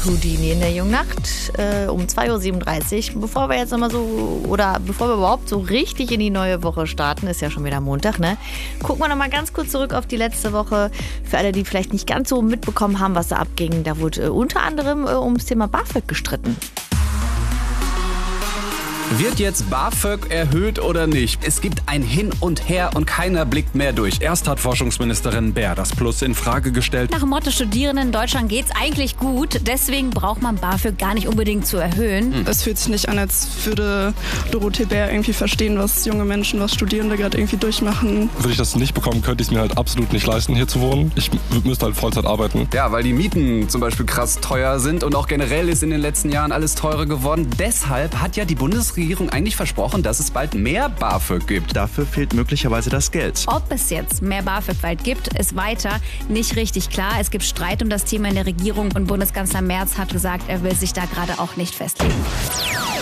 Houdini in der Jungnacht um 2.37 Uhr. Bevor wir überhaupt so richtig in die neue Woche starten, ist ja schon wieder Montag, ne? Gucken wir nochmal ganz kurz zurück auf die letzte Woche. Für alle, die vielleicht nicht ganz so mitbekommen haben, was da abging, da wurde unter anderem ums Thema BAföG gestritten. Wird jetzt BAföG erhöht oder nicht? Es gibt ein Hin und Her und keiner blickt mehr durch. Erst hat Forschungsministerin Baer das Plus in Frage gestellt. Nach dem Motto Studierenden in Deutschland geht's eigentlich gut, deswegen braucht man BAföG gar nicht unbedingt zu erhöhen. Es fühlt sich nicht an, als würde Dorothee Bär irgendwie verstehen, was junge Menschen, was Studierende gerade irgendwie durchmachen. Würde ich das nicht bekommen, könnte ich es mir halt absolut nicht leisten, hier zu wohnen. Ich müsste halt Vollzeit arbeiten. Ja, weil die Mieten zum Beispiel krass teuer sind und auch generell ist in den letzten Jahren alles teurer geworden. Deshalb hat ja die Bundesregierung eigentlich versprochen, dass es bald mehr BAföG gibt. Dafür fehlt möglicherweise das Geld. Ob es jetzt mehr BAföG bald gibt, ist weiter nicht richtig klar. Es gibt Streit um das Thema in der Regierung und Bundeskanzler Merz hat gesagt, er will sich da gerade auch nicht festlegen.